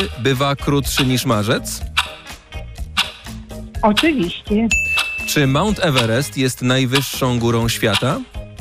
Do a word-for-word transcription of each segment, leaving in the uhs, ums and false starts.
bywa krótszy niż marzec? Oczywiście. Czy Mount Everest jest najwyższą górą świata?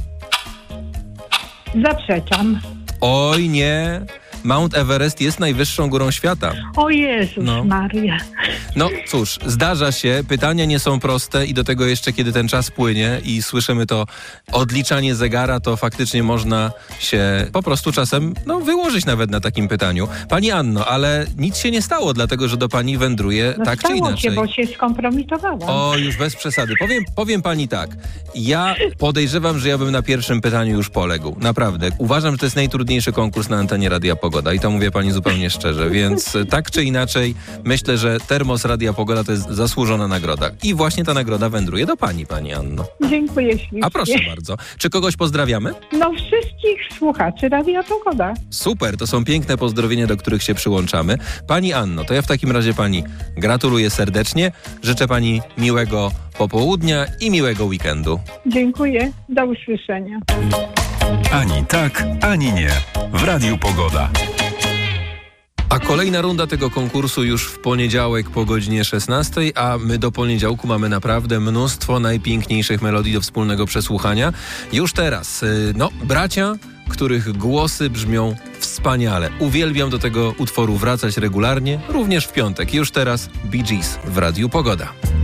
Zaprzeczam. Oj nie, Mount Everest jest najwyższą górą świata. O Jezus No. Maria. No cóż, zdarza się, pytania nie są proste i do tego jeszcze kiedy ten czas płynie i słyszymy to odliczanie zegara, to faktycznie można się po prostu czasem no, wyłożyć nawet na takim pytaniu. Pani Anno, ale nic się nie stało, dlatego że do pani wędruje No tak czy stało inaczej. się, bo się skompromitowałam. O, już bez przesady. Powiem, powiem pani tak. Ja podejrzewam, że ja bym na pierwszym pytaniu już poległ. Naprawdę. Uważam, że to jest najtrudniejszy konkurs na antenie Radia Pogoda i to mówię pani zupełnie szczerze. Więc tak czy inaczej myślę, że termos Radia Pogoda to jest zasłużona nagroda. I właśnie ta nagroda wędruje do pani, pani Anno. Dziękuję ślicznie. A proszę bardzo. Czy kogoś pozdrawiamy? No wszystkich słuchaczy Radia Pogoda. Super, to są piękne pozdrowienia, do których się przyłączamy. Pani Anno, to ja w takim razie pani gratuluję serdecznie. Życzę pani miłego popołudnia i miłego weekendu. Dziękuję. Do usłyszenia. Ani tak, ani nie. W Radiu Pogoda. A kolejna runda tego konkursu już w poniedziałek po godzinie szesnastej, a my do poniedziałku mamy naprawdę mnóstwo najpiękniejszych melodii do wspólnego przesłuchania. Już teraz, no, bracia, których głosy brzmią wspaniale. Uwielbiam do tego utworu wracać regularnie, również w piątek. Już teraz Bee Gees w Radiu Pogoda.